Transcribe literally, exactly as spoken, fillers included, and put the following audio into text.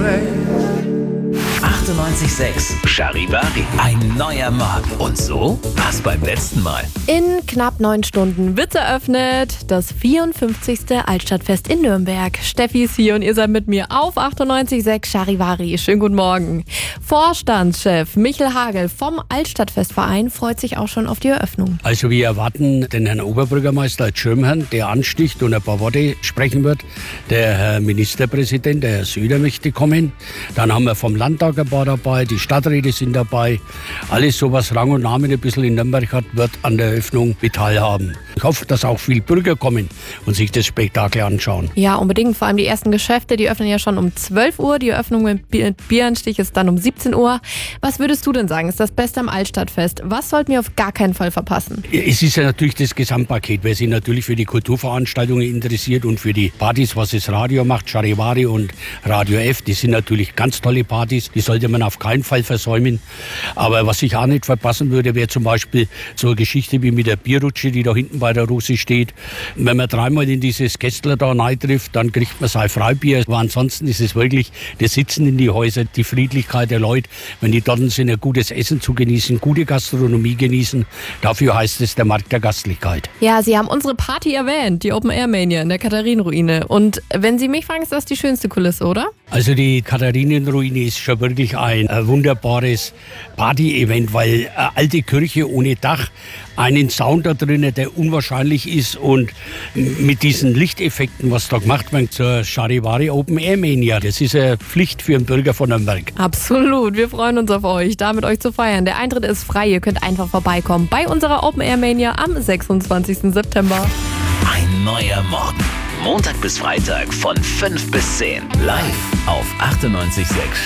achtundneunzig Komma sechs Charivari. Ein neuer Morgen. Und so war's beim letzten Mal. In knapp neun Stunden wird eröffnet das vierundfünfzigste Altstadtfest in Nürnberg. Steffi ist hier und ihr seid mit mir auf achtundneunzig Komma sechs Charivari. Schönen guten Morgen. Vorstandschef Michel Hagel vom Altstadtfestverein freut sich auch schon auf die Eröffnung. Also wir erwarten den Herrn Oberbürgermeister als Schirmherrn, der ansticht und ein paar Worte sprechen wird. Der Herr Ministerpräsident, der Herr Söder, möchte kommen. Dann haben wir vom Landtag ein paar dabei, die Stadträte sind dabei. Alles so, was Rang und Namen ein bisschen in Nürnberg hat, wird an der Eröffnung mit teilhaben. Ich hoffe, dass auch viele Bürger kommen und sich das Spektakel anschauen. Ja, unbedingt. Vor allem die ersten Geschäfte, die öffnen ja schon um zwölf Uhr. Die Eröffnung mit Bieranstich ist dann um siebzehn Uhr. Was würdest du denn sagen, ist das Beste am Altstadtfest? Was sollten wir auf gar keinen Fall verpassen? Es ist ja natürlich das Gesamtpaket. Wer sich natürlich für die Kulturveranstaltungen interessiert und für die Partys, was das Radio macht, Charivari und Radio F, die sind natürlich ganz tolle Partys. Die sollte man auf keinen Fall versäumen. Aber was ich auch nicht verpassen würde, wäre zum Beispiel so eine Geschichte wie mit der Bierrutsche, die da hinten bei der Rose steht. Wenn man dreimal in dieses Kästler da rein trifft, dann kriegt man sein Freibier. Aber ansonsten ist es wirklich das Sitzen in die Häuser, die Friedlichkeit der Leute, wenn die dort sind, ein gutes Essen zu genießen, gute Gastronomie genießen. Dafür heißt es der Markt der Gastlichkeit. Ja, Sie haben unsere Party erwähnt, die Open Air Mania in der Katharinenruine. Und wenn Sie mich fragen, ist das die schönste Kulisse, oder? Also die Katharinenruine ist schon wirklich ein äh, wunderbares Party-Event, weil eine alte Kirche ohne Dach, einen Sound da drinnen, der unwahrscheinlich ist und mit diesen Lichteffekten, was da gemacht wird zur Charivari Open Air Mania, das ist eine Pflicht für einen Bürger von Nürnberg. Absolut, wir freuen uns auf euch, da mit euch zu feiern. Der Eintritt ist frei, ihr könnt einfach vorbeikommen bei unserer Open Air Mania am sechsundzwanzigsten September. Ein neuer Morgen. Montag bis Freitag von fünf bis zehn. Live auf achtundneunzig Komma sechs